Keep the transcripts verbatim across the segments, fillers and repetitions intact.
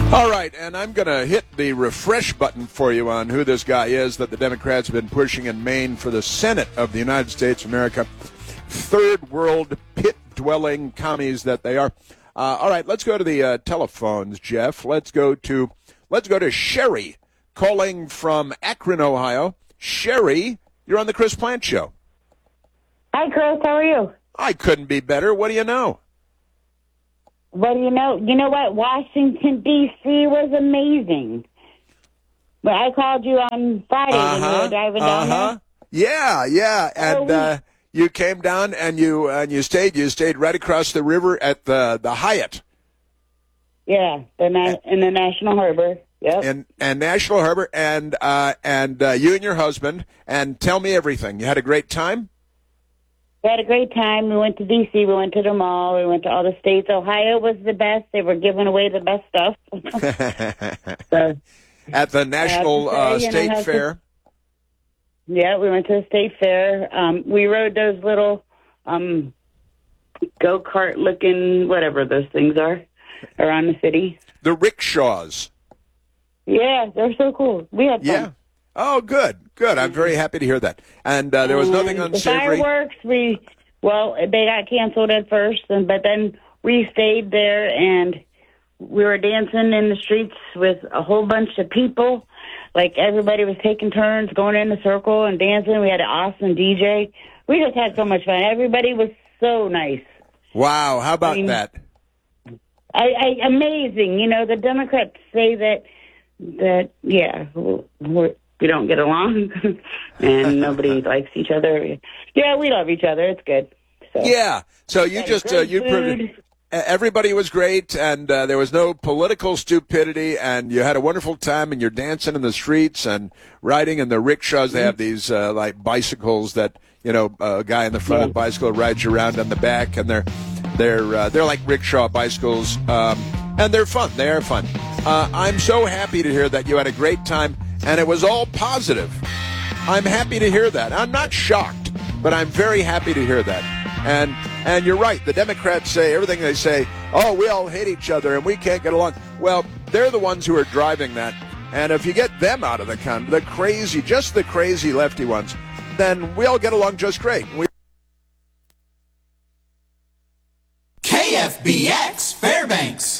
All right, and I'm going to hit the refresh button for you on who this guy is that the Democrats have been pushing in Maine for the Senate of the United States of America. Third world pit-dwelling commies that they are. Uh, all right, let's go to the uh, telephones, Jeff. Let's go to let's go to Sherry, calling from Akron, Ohio. Sherry, you're on the Chris Plant Show. Hi, Chris. How are you? I couldn't be better. What do you know? What do you know? You know what? Washington, D C was amazing. But I called you on Friday uh-huh, when you were driving down uh-huh. there. Yeah, yeah, and Oh, uh, you came down and you and you stayed. You stayed right across the river at the the Hyatt. Yeah, the na- in the National Harbor. Yep. And and National Harbor, and uh, and uh, you and your husband. And tell me everything. You had a great time? We had a great time. We went to D C. We went to the mall. We went to all the states. Ohio was the best. They were giving away the best stuff. So, at the National say, uh, you know, State to- Fair. Yeah, we went to the state fair. Um, we rode those little um, go-kart looking, whatever those things are, around the city. The rickshaws. Yeah, they're so cool. We had fun. Yeah. Oh, good, good. I'm very happy to hear that. And uh, there was nothing And unsavory. The fireworks, we well, they got canceled at first, and but then we stayed there and we were dancing in the streets with a whole bunch of people. Like everybody was taking turns going in a circle and dancing. We had an awesome D J. We just had so much fun. Everybody was so nice. Wow, how about I mean, that? I, I amazing. You know, the Democrats say that that yeah, we're, we don't get along and nobody likes each other. Yeah, we love each other. It's good. So, Yeah. So you yeah, just uh, you food. put, everybody was great, and uh, there was no political stupidity, and you had a wonderful time, and you're dancing in the streets and riding in the rickshaws. They have these uh, like bicycles that you know a guy in the front of the bicycle rides you around on the back, and they're they're uh, they're like rickshaw bicycles, um, and they're fun. They are fun. Uh, I'm so happy to hear that you had a great time, and it was all positive. I'm happy to hear that. I'm not shocked, but I'm very happy to hear that. And and you're right. The Democrats say everything they say, oh, we all hate each other and we can't get along. Well, they're the ones who are driving that. And if you get them out of the con, the crazy, just the crazy lefty ones, then we all get along just great. We- K F B X Fairbanks.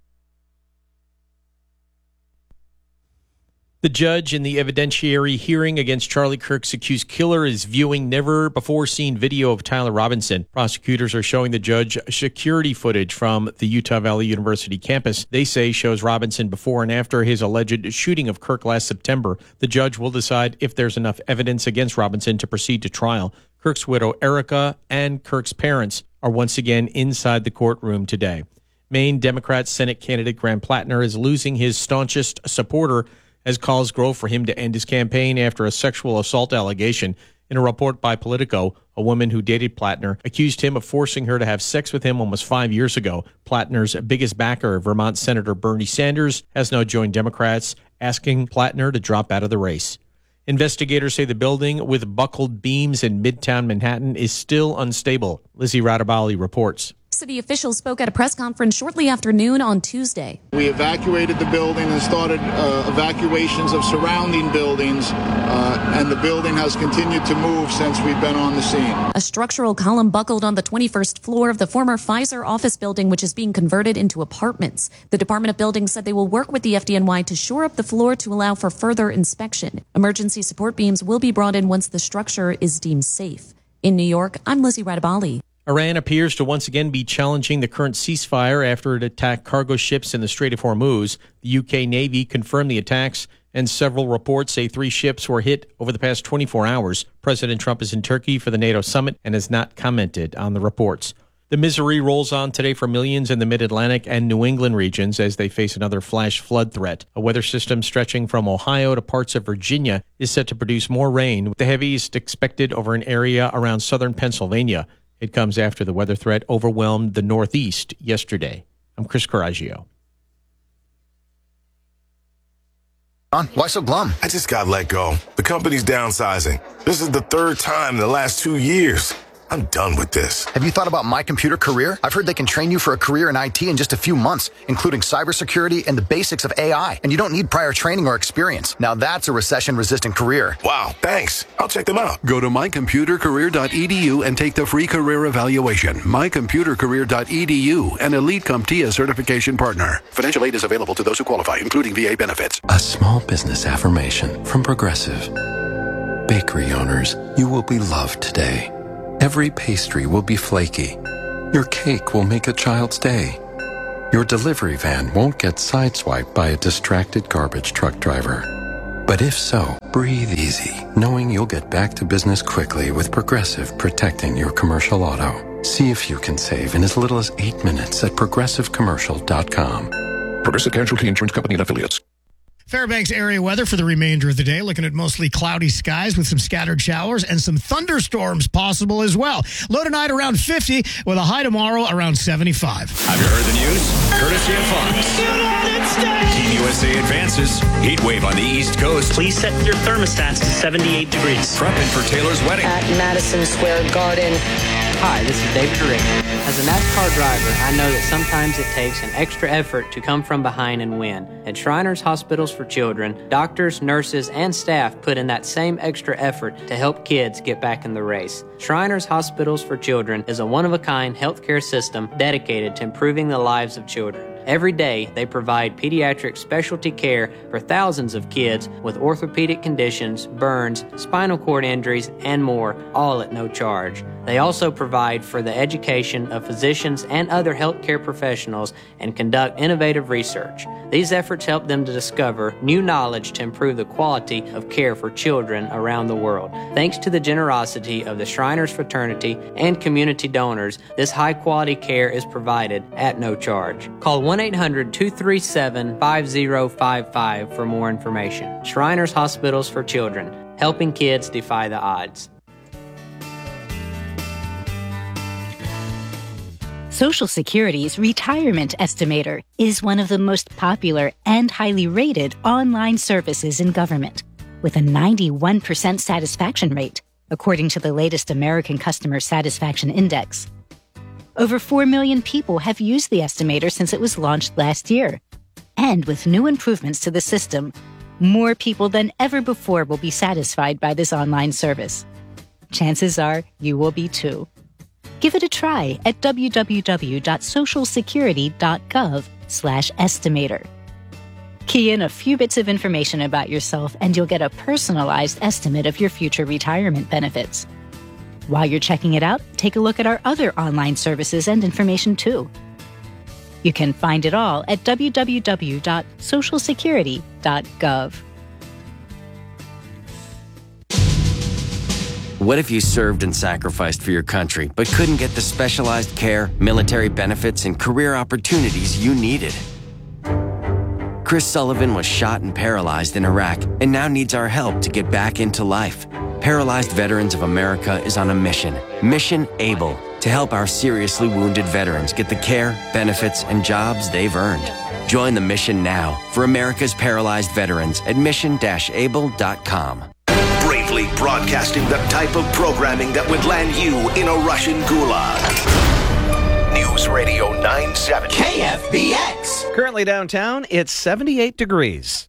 The judge in the evidentiary hearing against Charlie Kirk's accused killer is viewing never-before-seen video of Tyler Robinson. Prosecutors are showing the judge security footage from the Utah Valley University campus. They say shows Robinson before and after his alleged shooting of Kirk last September. The judge will decide if there's enough evidence against Robinson to proceed to trial. Kirk's widow, Erica, and Kirk's parents are once again inside the courtroom today. Maine Democrat Senate candidate Graham Plattner is losing his staunchest supporter as calls grow for him to end his campaign after a sexual assault allegation. In a report by Politico, a woman who dated Plattner accused him of forcing her to have sex with him almost five years ago. Plattner's biggest backer, Vermont Senator Bernie Sanders, has now joined Democrats, asking Plattner to drop out of the race. Investigators say the building with buckled beams in Midtown Manhattan is still unstable. Lizzie Radabali reports. City officials spoke at a press conference shortly after noon on Tuesday. We evacuated the building and started uh, evacuations of surrounding buildings, uh, and the building has continued to move since we've been on the scene. A structural column buckled on the twenty-first floor of the former Pfizer office building, which is being converted into apartments. The Department of Buildings said they will work with the F D N Y to shore up the floor to allow for further inspection. Emergency support beams will be brought in once the structure is deemed safe. In New York, I'm Lizzie Radabali. Iran appears to once again be challenging the current ceasefire after it attacked cargo ships in the Strait of Hormuz. The U K Navy confirmed the attacks, and several reports say three ships were hit over the past twenty-four hours. President Trump is in Turkey for the NATO summit and has not commented on the reports. The misery rolls on today for millions in the Mid-Atlantic and New England regions as they face another flash flood threat. A weather system stretching from Ohio to parts of Virginia is set to produce more rain, with the heaviest expected over an area around southern Pennsylvania. It comes after the weather threat overwhelmed the Northeast yesterday. I'm Chris Coraggio. Why so glum? I just got let go. The company's downsizing. This is the third time in the last two years. I'm done with this. Have you thought about My Computer Career? I've heard they can train you for a career in I T in just a few months, including cybersecurity and the basics of A I. And you don't need prior training or experience. Now that's a recession-resistant career. Wow, thanks. I'll check them out. Go to my computer career dot e d u and take the free career evaluation. my computer career dot e d u, an Elite CompTIA certification partner. Financial aid is available to those who qualify, including V A benefits. A small business affirmation from Progressive. Bakery owners, you will be loved today. Every pastry will be flaky. Your cake will make a child's day. Your delivery van won't get sideswiped by a distracted garbage truck driver. But if so, breathe easy, knowing you'll get back to business quickly with Progressive protecting your commercial auto. See if you can save in as little as eight minutes at progressive commercial dot com. Progressive Casualty Insurance Company and Affiliates. Fairbanks area weather for the remainder of the day. Looking at mostly cloudy skies with some scattered showers and some thunderstorms possible as well. Low tonight around fifty with a high tomorrow around seventy-five. Have you heard the news? Courtesy of Fox. United States! Team U S A advances. Heat wave on the East Coast. Please set your thermostats to seventy-eight degrees. Prepping for Taylor's wedding. At Madison Square Garden. Hi, this is David Rick. As a NASCAR driver, I know that sometimes it takes an extra effort to come from behind and win. At Shriners Hospitals for Children, doctors, nurses, and staff put in that same extra effort to help kids get back in the race. Shriners Hospitals for Children is a one-of-a-kind healthcare system dedicated to improving the lives of children. Every day, they provide pediatric specialty care for thousands of kids with orthopedic conditions, burns, spinal cord injuries, and more, all at no charge. They also provide for the education of physicians and other healthcare professionals and conduct innovative research. These efforts help them to discover new knowledge to improve the quality of care for children around the world. Thanks to the generosity of the Shriners Fraternity and community donors, this high-quality care is provided at no charge. Call one eight hundred two three seven five zero five five for more information. Shriners Hospitals for Children, helping kids defy the odds. Social Security's Retirement Estimator is one of the most popular and highly rated online services in government, with a ninety-one percent satisfaction rate, according to the latest American Customer Satisfaction Index. Over four million people have used the estimator since it was launched last year. And with new improvements to the system, more people than ever before will be satisfied by this online service. Chances are you will be too. Give it a try at w w w dot social security dot gov slash estimator. Key in a few bits of information about yourself and you'll get a personalized estimate of your future retirement benefits. While you're checking it out, take a look at our other online services and information too. You can find it all at w w w dot social security dot gov. What if you served and sacrificed for your country, but couldn't get the specialized care, military benefits, and career opportunities you needed? Chris Sullivan was shot and paralyzed in Iraq and now needs our help to get back into life. Paralyzed Veterans of America is on a mission, Mission ABLE, to help our seriously wounded veterans get the care, benefits, and jobs they've earned. Join the mission now for America's paralyzed veterans at mission dash able dot com. Bravely broadcasting the type of programming that would land you in a Russian gulag. News Radio nine seventy. K F B X. Currently downtown, it's seventy-eight degrees.